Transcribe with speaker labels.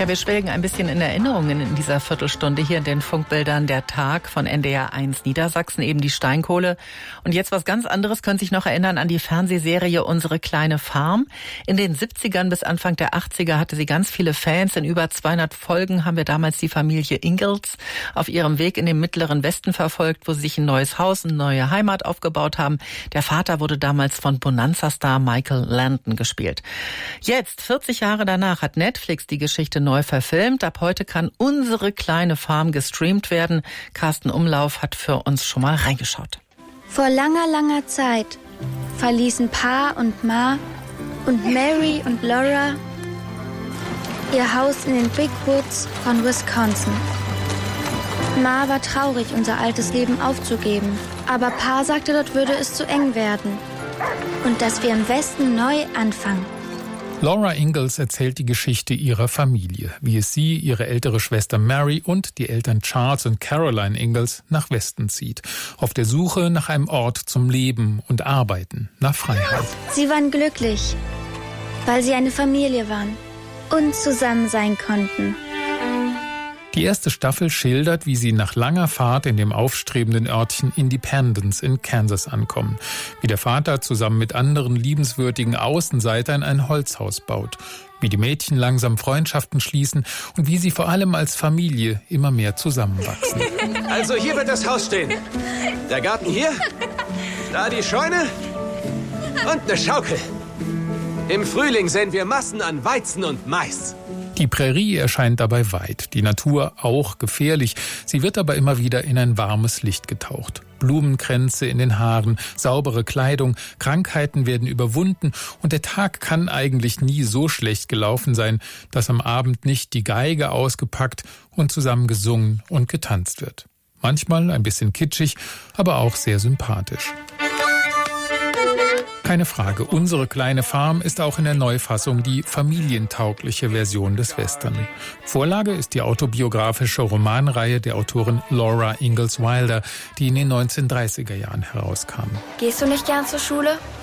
Speaker 1: Ja, wir schwelgen ein bisschen in Erinnerungen in dieser Viertelstunde hier in den Funkbildern. Der Tag von NDR1 Niedersachsen, eben die Steinkohle. Und jetzt was ganz anderes, können Sie sich noch erinnern an die Fernsehserie Unsere kleine Farm. In den 70ern bis Anfang der 80er hatte sie ganz viele Fans. In über 200 Folgen haben wir damals die Familie Ingalls auf ihrem Weg in den Mittleren Westen verfolgt, wo sie sich ein neues Haus, eine neue Heimat aufgebaut haben. Der Vater wurde damals von Bonanza-Star Michael Landon gespielt. Jetzt, 40 Jahre danach, hat Netflix die Geschichte neu verfilmt. Ab heute kann Unsere kleine Farm gestreamt werden. Carsten Umlauf hat für uns schon mal reingeschaut.
Speaker 2: Vor langer, langer Zeit verließen Pa und Ma und Mary und Laura ihr Haus in den Big Woods von Wisconsin. Ma war traurig, unser altes Leben aufzugeben. Aber Pa sagte, dort würde es zu eng werden. Und dass wir im Westen neu anfangen.
Speaker 3: Laura Ingalls erzählt die Geschichte ihrer Familie, wie es sie, ihre ältere Schwester Mary und die Eltern Charles und Caroline Ingalls nach Westen zieht. Auf der Suche nach einem Ort zum Leben und Arbeiten, nach Freiheit.
Speaker 2: Sie waren glücklich, weil sie eine Familie waren und zusammen sein konnten.
Speaker 3: Die erste Staffel schildert, wie sie nach langer Fahrt in dem aufstrebenden Örtchen Independence in Kansas ankommen. Wie der Vater zusammen mit anderen liebenswürdigen Außenseitern ein Holzhaus baut. Wie die Mädchen langsam Freundschaften schließen und wie sie vor allem als Familie immer mehr zusammenwachsen.
Speaker 4: Also hier wird das Haus stehen. Der Garten hier, da die Scheune und eine Schaukel. Im Frühling säen wir Massen an Weizen und Mais.
Speaker 3: Die Prärie erscheint dabei weit, die Natur auch gefährlich. Sie wird aber immer wieder in ein warmes Licht getaucht. Blumenkränze in den Haaren, saubere Kleidung, Krankheiten werden überwunden und der Tag kann eigentlich nie so schlecht gelaufen sein, dass am Abend nicht die Geige ausgepackt und zusammen gesungen und getanzt wird. Manchmal ein bisschen kitschig, aber auch sehr sympathisch. Keine Frage, Unsere kleine Farm ist auch in der Neufassung die familientaugliche Version des Western. Vorlage ist die autobiografische Romanreihe der Autorin Laura Ingalls Wilder, die in den 1930er Jahren herauskam.
Speaker 2: Gehst du nicht gern zur Schule?